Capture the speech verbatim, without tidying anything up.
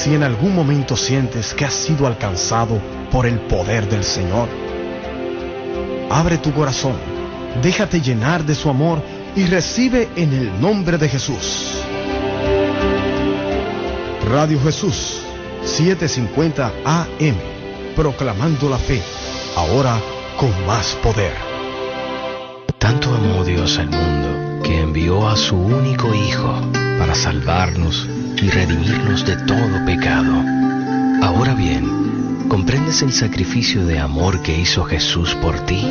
Si en algún momento sientes que has sido alcanzado por el poder del Señor, abre tu corazón, déjate llenar de su amor y recibe en el nombre de Jesús. Radio Jesús, setecientos cincuenta A M, proclamando la fe, ahora con más poder. Tanto amó Dios al mundo, que envió a su único Hijo para salvarnos y redimirnos de todo pecado. Ahora bien, ¿comprendes el sacrificio de amor que hizo Jesús por ti?